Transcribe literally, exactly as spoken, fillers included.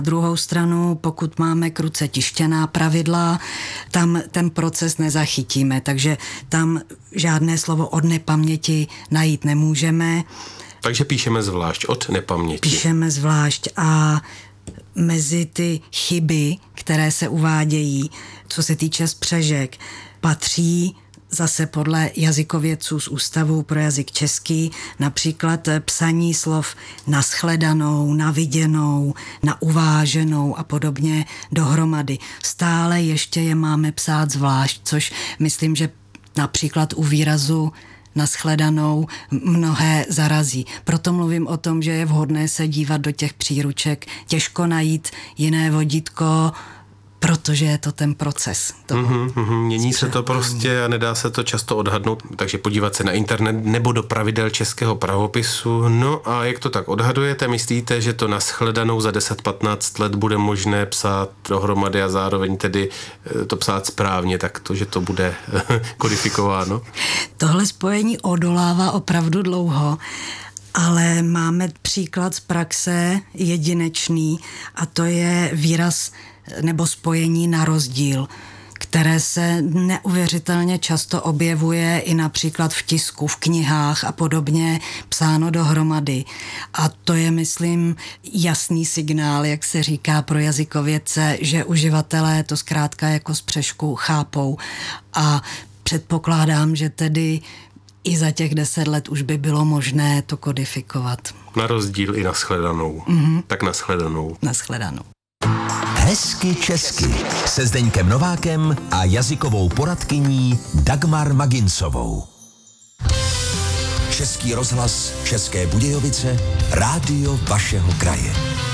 Druhou stranu, pokud máme kruce tištěná pravidla, tam ten proces nezachytíme, takže tam žádné slovo od nepaměti najít nemůžeme. Takže píšeme zvlášť od nepaměti. Píšeme zvlášť a mezi ty chyby, které se uvádějí, co se týče spřežek, patří zase podle jazykovědců z Ústavu pro jazyk český například psaní slov na shledanou, na viděnou, na uváženou a podobně dohromady. Stále ještě je máme psát zvlášť, což myslím, že například u výrazu na shledanou mnohé zarazí. Proto mluvím o tom, že je vhodné se dívat do těch příruček, těžko najít jiné vodítko, protože je to ten proces. Mm-hmm, mm-hmm. Mění se to prostě a nedá se to často odhadnout, takže podívat se na internet nebo do pravidel českého pravopisu. No a jak to tak odhadujete? Myslíte, že to na shledanou za deset patnáct let bude možné psát dohromady a zároveň tedy to psát správně, tak to, že to bude kodifikováno? Tohle spojení odolává opravdu dlouho, ale máme příklad z praxe jedinečný a to je výraz nebo spojení na rozdíl, které se neuvěřitelně často objevuje i například v tisku, v knihách a podobně psáno dohromady. A to je, myslím, jasný signál, jak se říká pro jazykovědce, že uživatelé to zkrátka jako spřežku chápou. A předpokládám, že tedy i za těch deset let už by bylo možné to kodifikovat. Na rozdíl i na shledanou. Mm-hmm. Tak na shledanou. Na shledanou. Hezky česky se Zdeňkem Novákem a jazykovou poradkyní Dagmar Maginsovou. Český rozhlas České Budějovice, rádio vašeho kraje.